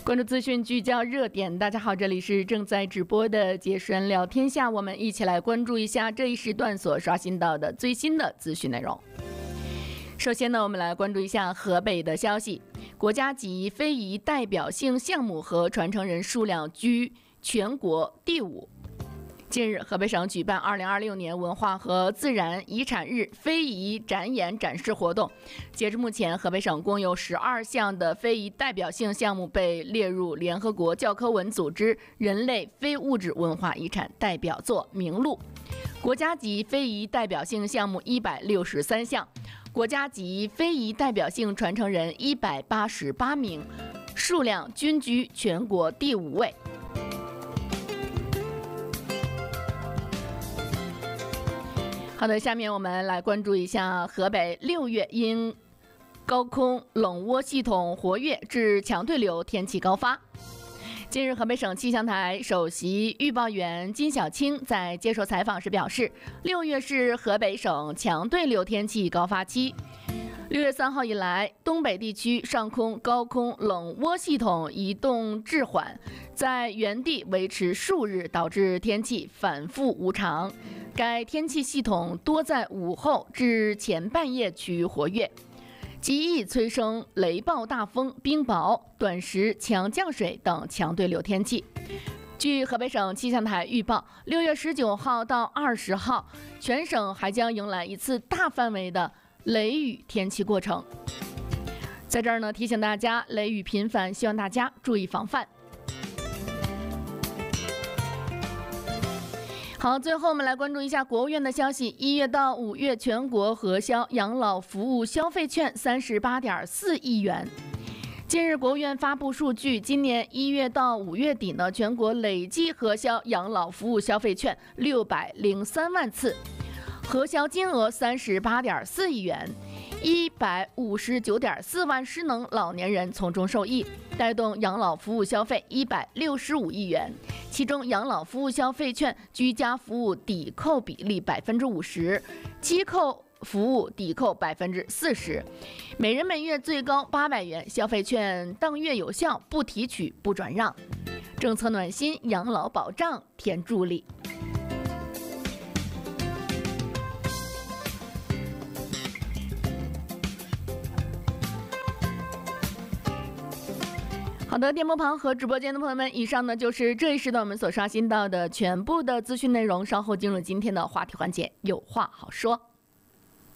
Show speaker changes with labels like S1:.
S1: 关注资讯，聚焦热点。大家好，这里是正在直播的杰轩聊天下，我们一起来关注一下这一时段所刷新到的最新的资讯内容。首先呢，我们来关注一下河北的消息。国家级非遗代表性项目和传承人数量居全国第5。近日，河北省举办2026年文化和自然遗产日非遗展演展示活动。截至目前，河北省共有12项的非遗代表性项目被列入联合国教科文组织人类非物质文化遗产代表作名录。国家级非遗代表性项目163项，国家级非遗代表性传承人188名，数量均居全国第5位。好的，下面我们来关注一下河北6月因高空冷涡系统活跃致强对流天气高发。近日，河北省气象台首席预报员金小青在接受采访时表示，6月是河北省强对流天气高发期。6月3号以来，东北地区上空高空冷涡系统移动滞缓，在原地维持数日，导致天气反复无常。该天气系统多在午后至前半夜趋于活跃，极易催生雷暴大风、冰雹、短时强降水等强对流天气。据河北省气象台预报，6月19号到20号，全省还将迎来一次大范围的雷雨天气过程。在这儿呢，提醒大家雷雨频繁，希望大家注意防范。好，最后我们来关注一下国务院的消息。1月到5月全国核销养老服务消费券38.4亿元。近日，国务院发布数据，今年1月到5月底呢，全国累计核销养老服务消费券603万次，核销金额38.4亿元，159.4万失能老年人从中受益，带动养老服务消费165亿元。其中，养老服务消费券居家服务抵扣比例50%，机构服务抵扣40%，每人每月最高800元消费券，当月有效，不提取不转让。政策暖心，养老保障添助力。好的，电波旁和直播间的朋友们，以上呢就是这一时段我们所刷新到的全部的资讯内容。稍后进入今天的话题环节，有话好说。